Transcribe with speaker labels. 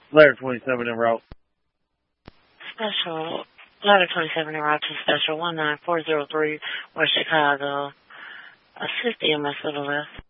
Speaker 1: Ladder 27 en route.
Speaker 2: Special, Ladder 27 en route to Special 19403, West Chicago. Assist EMS to the left.